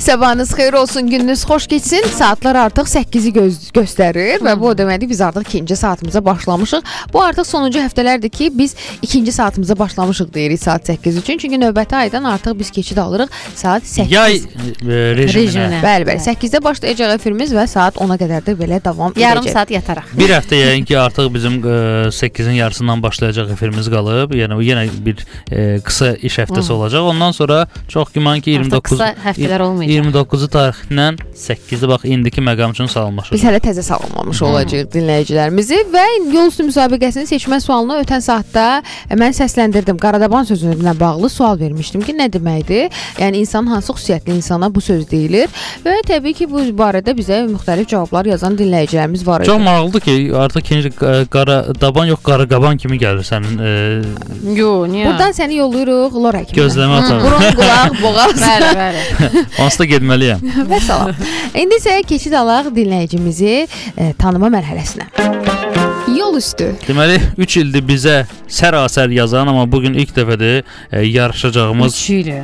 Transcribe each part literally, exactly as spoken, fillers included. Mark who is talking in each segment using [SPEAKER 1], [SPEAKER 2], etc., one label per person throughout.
[SPEAKER 1] Sabahınız xeyir olsun, gününüz xoş geçsin. Saatlar artıq səkkizi göz göstərir və bu o deməkdir biz artıq ikinci saatımıza başlamışıq. Bu artıq sonuncu həftələrdir ki, biz ikinci saatımıza başlamışıq deyirik saat səkkiz üçün. Çünki növbəti aydan artıq biz keçid alırıq saat səkkiz.
[SPEAKER 2] Yay e, rejiminə.
[SPEAKER 1] Bəli, bəli. səkkizdə başlayacaq efirimiz və saat ona qədər də belə davam edəcək.
[SPEAKER 3] Yarım saat yataraq.
[SPEAKER 2] Bir həftə yəqin ki, artıq bizim e, səkkizin yarısından başlayacaq efirimiz qalıb. Yəni yenə bir e, qısa iş həftəsi olacaq. Ondan sonra çox güman ki iyirmi doqquz
[SPEAKER 3] qısa həftələr olmayacaq.
[SPEAKER 2] iyirmi doqquzu tarixindən səkkizdə bax indiki məqam üçün salınmışıq.
[SPEAKER 1] Biz hələ təzə salınmamış olacağıq dinləyicilərimizi və yol üstü müsabiqəsinin seçmə sualına ötən saatda mən səsləndirdim. Qaradaban sözünə bağlı sual vermişdim ki, nə deməkdir? Yəni insan hansı xüsusiyyətli insana bu söz deyilir və təbii ki, bu barədə bizə müxtəlif cavablar yazan dinləyicilərimiz var idi.
[SPEAKER 2] Çox maraqlıdır ki, artıq ikinci Qaradaban yox, Qaraqaban kimi gəlir sənin. E...
[SPEAKER 3] Yo, niyə?
[SPEAKER 1] Buradan səni yollayırıq Lora kimi.
[SPEAKER 2] Gözləmə atalım.
[SPEAKER 1] Burun, qulaq, boğaz.
[SPEAKER 3] Bəli, bəli.
[SPEAKER 2] Onsuz da getməliyəm.
[SPEAKER 1] Və salam. İndi isə keçid alaq dinləyicimizi e, tanıma mərhələsinə. Yol üstü.
[SPEAKER 2] Deməli, üç ildir bizə sərasər yazan, amma bugün ilk dəfədir e, yarışacağımız
[SPEAKER 3] üç ildir.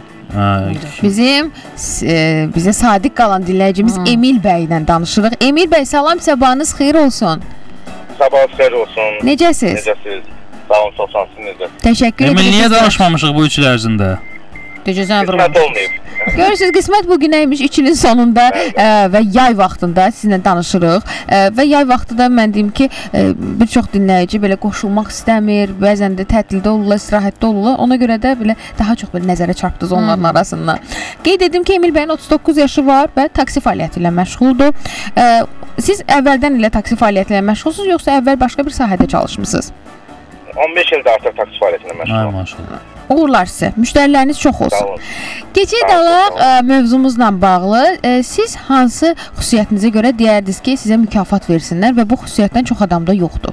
[SPEAKER 1] Bizim e, bizə sadiq qalan dinləyicimiz Hı. Emil bəy ilə danışırıq. Emil bəy, salam, sabahınız xeyir olsun.
[SPEAKER 4] Sabahınız xeyir olsun.
[SPEAKER 1] Necəsiz?
[SPEAKER 4] Necəsiz? Sağ olun, sağ olun, necəsiz?
[SPEAKER 1] Təşəkkür
[SPEAKER 2] edirəm.
[SPEAKER 1] Emil,
[SPEAKER 2] niyə danışmamışıq bu üç il ərzində?
[SPEAKER 3] Qismət
[SPEAKER 4] olmayıb.
[SPEAKER 1] Görürsünüz, qismət bugün nəymiş? İçinin sonunda ə, və yay vaxtında sizinlə danışırıq ə, və yay vaxtı da mən deyim ki, ə, bir çox dinləyici belə qoşulmaq istəmir, bəzən də tətildə olurlar, istirahətdə olurlar. Ona görə də belə daha çox belə nəzərə çarpdınız onların hmm. arasından. Qeyd edim ki, Emil bəyin otuz doqquz yaşı var və taksi fəaliyyəti ilə məşğuldur. Ə, siz əvvəldən ilə taksi fəaliyyəti ilə məşğulsunuz, yoxsa əvvəl başqa bir sahədə çalışmısınız?
[SPEAKER 4] on beş ildir artıq taksi fəaliyyəti ilə məşğulum.
[SPEAKER 2] Ay maşallah.
[SPEAKER 1] Uğurlar sizə. Müştəriləriniz çox olsun. Keçid alaq mövzumuzla bağlı. E, siz hansı xüsusiyyətinizə görə deyərdiniz ki, sizə mükafat versinlər və bu xüsusiyyətdən çox adamda yoxdur?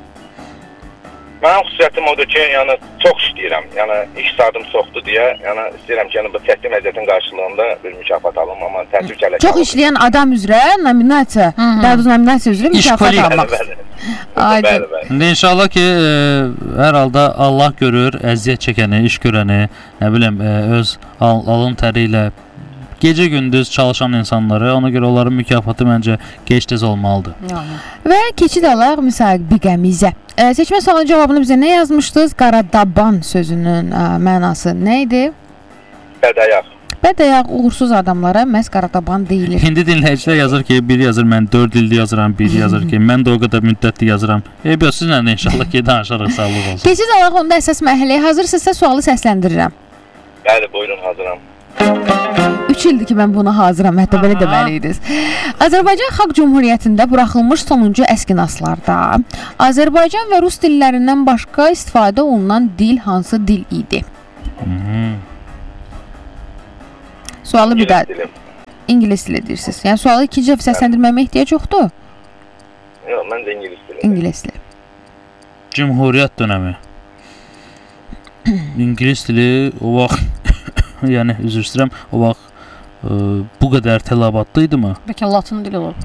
[SPEAKER 4] Mənim xüsusiyyətim odur ki, yəni çox işləyirəm. Yəni iş saatim çoxdur deyə, yəni istəyirəm ki, yəni bu çətin vəziyyətin qarşılığında bir mükafat alım, amma təəssüf ki,
[SPEAKER 1] çox işləyən adam üzrə nominasiya, daha doğrusu nominasiya üzrə mükafat almaq.
[SPEAKER 4] Bəli, bəli.
[SPEAKER 2] İndi inşallah ki, e, hər halda Allah görür, əziyyət çəkəni, iş görəni, nə bilim, e, öz al alın təri ilə gecə gündüz çalışan insanları, ona görə onların mükafatı məncə gec-tez olmalıdır.
[SPEAKER 3] Yəni.
[SPEAKER 1] Və keçid alaq müsabiqəmizə. E, seçmə sualının cavabını bizə nə yazmışdınız? Qaradaban sözünün ə, mənası nə idi?
[SPEAKER 4] Bədayaq.
[SPEAKER 1] Bədayaq uğursuz adamlara məhz Qaradaban deyilir.
[SPEAKER 2] İndi dinləyicilər yazır ki, biri yazır mən dörd ildir yazıram, biri yazır ki, mən də o qədər müddətli yazıram. E, bir sizlə də inşallah ki, danışarıq, sağlıq olsun.
[SPEAKER 1] Keçid alaq onda əsas mərhələyə hazırsınızsa sualı səsləndirirəm.
[SPEAKER 4] Bəli, buyurun, hazıram.
[SPEAKER 1] üç ildir ki, mən buna hazıram, hətta belə deməliydiniz. Azərbaycan Xalq Cümhuriyyətində buraxılmış sonuncu əskinaslarda Azərbaycan və rus dillərindən başqa istifadə olunan dil hansı dil idi?
[SPEAKER 2] Hı-hı.
[SPEAKER 1] Sualı bir daha İngilis dili deyirsiniz. Yəni sualı ikinci dəfə səsləndirməyə ehtiyac yoxdur?
[SPEAKER 4] Yox, məncə İngilis dili.
[SPEAKER 1] İngilis dili.
[SPEAKER 2] Cümhuriyyət dönəmi. İngilis dili o vaxt yəni üzr istəyirəm, o vaxt ə, bu qədər tələbatlı idi mi?
[SPEAKER 3] Bəlkə latın dili olub.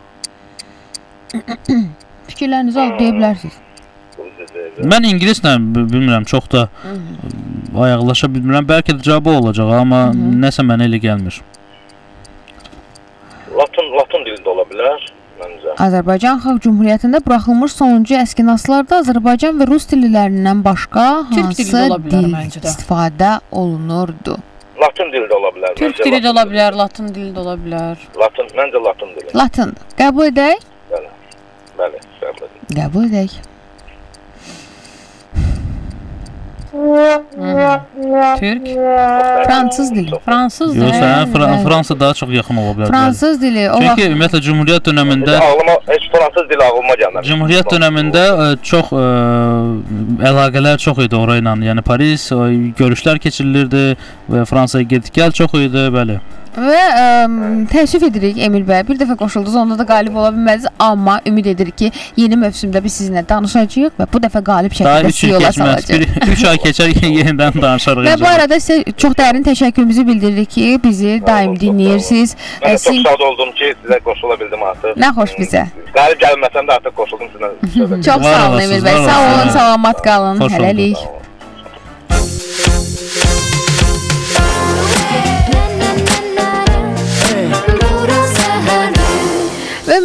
[SPEAKER 1] Fikirlərinizi alıb deyə bilərsiniz.
[SPEAKER 2] Mən ingilislə bilmirəm, çox da ayaqlaşa bilmirəm. Bəlkə də cavabı olacaq, amma Hı -hı. nəsə mənə elə gəlmir.
[SPEAKER 4] Latın, latın dili də ola bilər, məncə.
[SPEAKER 1] Azərbaycan Xalq Cümhuriyyətində buraxılmış sonuncu əskinaslarda Azərbaycan və rus dillərindən başqa hansı dil istifadə olunurdu?
[SPEAKER 4] Latın dili də ola bilər.
[SPEAKER 3] Türk dili də ola bilər, latın dili də ola bilər.
[SPEAKER 4] Latın, məncə latın dili.
[SPEAKER 1] Latın. Qəbul edək?
[SPEAKER 4] Bəli. Bəli, qəbul edək.
[SPEAKER 1] Qəbul edək.
[SPEAKER 3] Türk,
[SPEAKER 1] fransız dili.
[SPEAKER 3] Fransız dili.
[SPEAKER 2] Yox, sən Fra Fransa daha çox yaxın ola bilər.
[SPEAKER 1] Fransız dili. O
[SPEAKER 2] Çünki ümumiyyətlə Cümhuriyyət dövründə
[SPEAKER 4] ağlıma heç fransız dili ağlıma gəlmir.
[SPEAKER 2] Cümhuriyyət dövründə çox ə, əlaqələr çox idi ora ilə. Yəni Paris ə, görüşlər keçirilirdi və Fransaya get-gəl çox idi, bəli.
[SPEAKER 1] Və ə, təəssüf edirik Emil bəy, bir dəfə qoşuldunuz, onda da qalib ola bilmədiniz, amma ümid edirik ki, yeni mövsümdə biz sizinlə danışacağıq və bu dəfə qalib şəkildə sizi yola salacağıq.
[SPEAKER 2] üç ay keçər yenidən danışarıq.
[SPEAKER 1] Və bu arada sizə çox dərin təşəkkürümüzü bildiririk ki, bizi daim dinləyirsiniz.
[SPEAKER 4] Mən çox şad oldum ki, sizə qoşula bildim artıq.
[SPEAKER 1] Nə xoş bizə.
[SPEAKER 4] Qalib gəlməsəm də artıq qoşuldum sizə.
[SPEAKER 1] Çox sağ olun Emil bəy, sağ olun, salamat qalın, hələlik.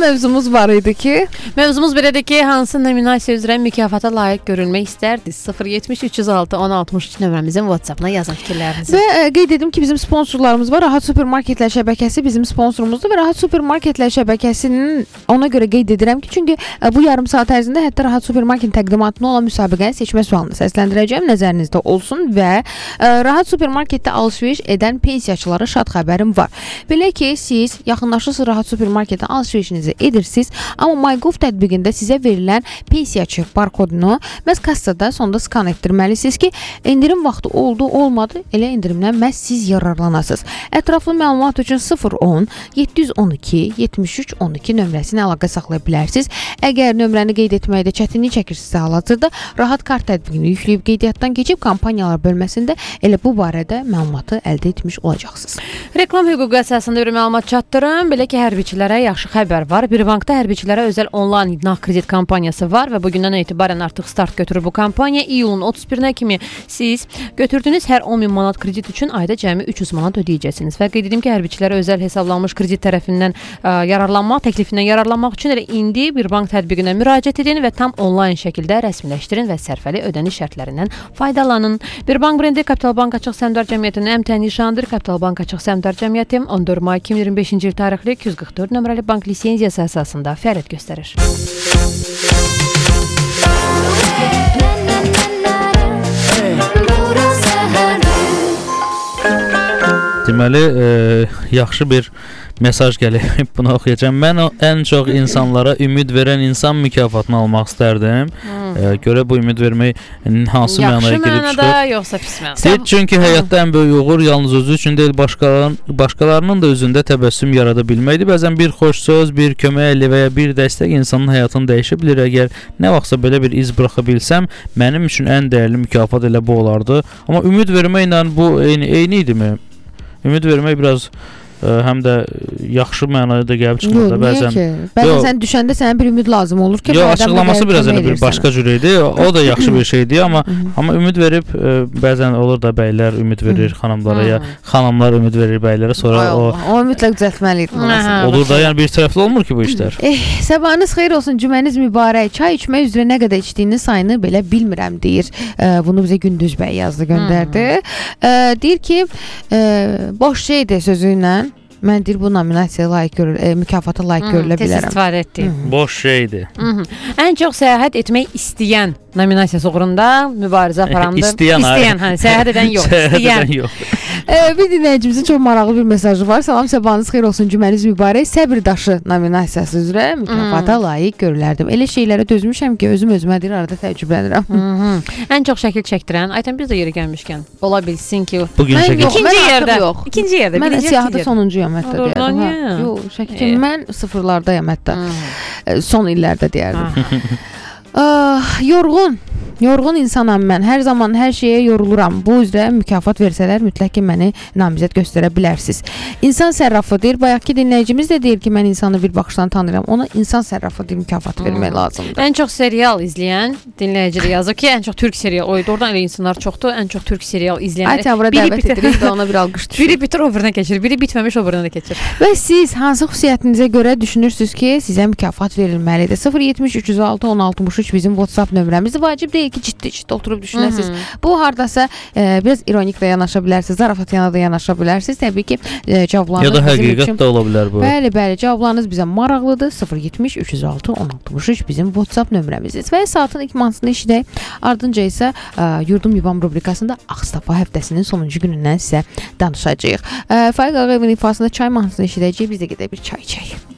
[SPEAKER 1] mövzumuz var idi ki,
[SPEAKER 3] Mövzumuz belədir ki, hansı nominasiya üzrə mükafata layiq görülmək istərdiniz? sıfır yetmiş üç yüz altı on altmış üç nömrəmizin WhatsApp-ına yazın fikirlərinizi.
[SPEAKER 1] və ə, qeyd edim ki, bizim sponsorlarımız var. Rahat Supermarketlər şəbəkəsi bizim sponsorumuzdur və Rahat Supermarketlər şəbəkəsinin ona görə qeyd edirəm ki, çünki ə, bu yarım saat ərzində hətta Rahat Supermarketin təqdimatında olan müsabiqənin seçmə sualını səsləndirəcəm, nəzərinizdə olsun və ə, Rahat Supermarketdə alış-veriş edən pensiyaçılara şad xəbərim var. Belə ki, siz yaxınlaşırsınız Rahat Supermarketdən alış-verişinizi edirsiniz, amma MyGov tətbiqində sizə verilən pensiyaçı barkodunu məhz kassada sonda skan etdirməlisiniz ki, endirim vaxtı oldu, olmadı, elə endirimdən məhz siz yararlanasınız. Ətraflı məlumat üçün sıfır on yeddi yüz on iki yetmiş üç on iki nömrəsinə əlaqə saxlaya bilərsiniz. Əgər nömrəni qeyd etməkdə çətinlik çəkirsinizsə hal-hazırda Rahat kart tətbiqini yükləyib qeydiyyatdan keçib kampaniyalar bölməsində elə bu barədə məlumatı əldə etmiş olacaqsınız.
[SPEAKER 3] Reklam hüququ əsasında bir məlumat çatdırım. Belə ki, hərbiçilərə yaxşı xəbər var. Bir bankda hərbiçilərə özəl onlayn nağd kredit kampaniyası var və bugündən etibarən artıq start götürür bu kampaniya. İyulun otuz birinə kimi siz götürdüyünüz hər on min manat kredit üçün ayda cəmi üç yüz manat ödəyəcəksiniz. Və qeyd edim ki, hərbiçilərə özəl hesablanmış kredit tərəfindən ə, yararlanmaq, təklifindən yararlanmaq üçün elə indi bir bank tətbiqinə müraciət edin və tam onlayn şəkildə rəsmiləşdirin və sərfəli ödəniş şərtlərindən faydalanın. Bir bank brendi Kapital Bank Açıq Səhmdar Cəmiyyətinin əmtəyi nişanıdır. Kapital Bank Açıq Səhmdar Cəmiyyəti on dörd may iki min iyirmi beşinci il tarixli iki yüz qırx dörd nömrəli bank lisenziyası əsasında fəaliyyət göstərir.
[SPEAKER 2] Deməli, e, yaxşı bir mesaj gəlib, bunu oxuyacağım. Mən o ən çox insanlara ümid verən insan mükafatını almaq istərdim.
[SPEAKER 3] Hmm.
[SPEAKER 2] E, görə bu ümid vermək hansı mənaya
[SPEAKER 3] Yaxşı
[SPEAKER 2] girib
[SPEAKER 3] mənada,
[SPEAKER 2] çıxır?
[SPEAKER 3] yoxsa pis mənada?
[SPEAKER 2] Deyir, çünki həyatda ən böyük uğur yalnız özü üçün deyil, başqalarının, başqalarının da özündə təbəssüm yarada bilməkdir. Bəzən bir xoş söz, bir kömək eli və ya bir dəstək insanın həyatını dəyişə bilər. Əgər nə vaxtsa belə bir iz buraxa bilsəm, mənim üçün ən dəyərli mükafat elə bu olardı. Amma ümid verməklə bu eyni, eyni idimi? Ümid vermək biraz ə, həm də yaxşı mənaya da gəlib çıxmır da bəzən.
[SPEAKER 1] Ki? Bəzən sən düşəndə sənə bir ümid lazım olur ki,
[SPEAKER 2] yox, açıqlaması biraz elə bir başqa cür idi. O da yaxşı bir şeydir, amma amma ümid verib ə, bəzən olur da bəylər ümid verir xanımlara ya xanımlar ümid verir bəylərə, sonra
[SPEAKER 1] Ay
[SPEAKER 2] o
[SPEAKER 1] Allah, o mütləq düzəltməli idi.
[SPEAKER 2] olur da, yəni bir tərəfli olmur ki bu işlər.
[SPEAKER 1] Eh, sabahınız xeyir olsun, cüməniz mübarək. Çay içmək üzrə nə qədər içdiyinin sayını belə bilmirəm deyir. Ə, bunu bizə Gündüz bəy yazdı, göndərdi. Ə, deyir ki, ə, boş şeydir sözü ilə. Mən deyir bu nominasiyaya layiq görül, e, mükafata layiq
[SPEAKER 3] Hmm,
[SPEAKER 1] görülə
[SPEAKER 3] tez
[SPEAKER 1] bilərəm.
[SPEAKER 3] istifadə etdim.
[SPEAKER 2] Boş şeydir.
[SPEAKER 3] Mhm. Ən çox səyahət etmək istəyən nominasiyası uğrunda mübarizə aparandır.
[SPEAKER 2] İstəyən,
[SPEAKER 3] istəyən, hə, səyahət edən yox,
[SPEAKER 2] Səyahət
[SPEAKER 3] istəyən.
[SPEAKER 2] edən yox.
[SPEAKER 1] E, bir dinləyicimizin çox maraqlı bir mesajı var. Salam, sabahınız xeyir olsun, cüməniz mübarək. Səbr daşı nominasiyası üzrə mükafata hmm. layiq görülərdim. Elə şeylərə dözmüşəm ki, özüm özümə deyir, arada təəccüblənirəm.
[SPEAKER 3] Mhm. Ən çox şəkil çəkdirən, aytən biz də yeri gəlmişkən, ola bilsin ki,
[SPEAKER 2] Bu gün
[SPEAKER 1] Mən
[SPEAKER 2] şəkil.
[SPEAKER 1] yox.
[SPEAKER 3] ikinci
[SPEAKER 1] mən
[SPEAKER 3] yerdə,
[SPEAKER 1] artıq yox.
[SPEAKER 3] ikinci yerdə,
[SPEAKER 1] Mən
[SPEAKER 3] birinci
[SPEAKER 1] siyahıda
[SPEAKER 3] ikinci yerdə.
[SPEAKER 1] sonuncuyam hətta
[SPEAKER 3] Oradan
[SPEAKER 1] deyərdim.
[SPEAKER 3] niyə?
[SPEAKER 1] Hə. Yox, şəkil
[SPEAKER 3] E.
[SPEAKER 1] mən sıfırlardayam hətta.
[SPEAKER 3] Mhm.
[SPEAKER 1] E, son illərdə deyərdim.
[SPEAKER 3] Aha.
[SPEAKER 1] Ah, yorğun. Yorğun insanam mən. Hər zaman hər şeyə yoruluram. Bu üzrə mükafat versələr mütləq ki, məni namizəd göstərə bilərsiniz. İnsan sərrafıdır. Bayaqki dinləyicimiz də deyir ki, mən insanı bir baxışdan tanıyıram. Ona insan sərrafıdır mükafat vermək lazımdır.
[SPEAKER 3] Ən çox serial izləyən dinləyici də yazır ki, ən çox türk serial oydu. Oradan elə insanlar çoxdur. Ən çox türk serial izləyən.
[SPEAKER 1] Aytən bura dəvət edirik də ona bir alqış düşür.
[SPEAKER 3] Biri bitir, o birinə keçir. Biri bitməmiş, o birinə keçir.
[SPEAKER 1] Və siz hansı xüsusiyyətinizə görə düşünürsünüz ki, sizə mükafat verilməlidir? sıfır yetmiş üç yüz altı on altmış üç bizim WhatsApp nömrəmizdir. Vacib deyil ki, ciddi-ciddi oturub düşünəsiniz. Bu hardasa e, biraz ironik də yanaşa bilərsiniz, zarafat yana da yanaşa bilərsiniz. Təbii ki, e, cavablarınız
[SPEAKER 2] Ya da
[SPEAKER 1] bizim
[SPEAKER 2] həqiqət
[SPEAKER 1] üçün
[SPEAKER 2] də ola bilər bu.
[SPEAKER 1] Bəli, bəli, cavablarınız bizə maraqlıdır. sıfır yetmiş üç yüz altı on altmış üç bizim WhatsApp nömrəmizdir. Və saatın ilk mahnısını eşidək. Ardınca isə ə, Yurdum Yuvam rubrikasında Ağstafa həftəsinin sonuncu günündən sizə danışacağıq. Faiq Ağayevin ifasında çay mahnısını eşidəcəyik. Biz də gedək bir çay içək.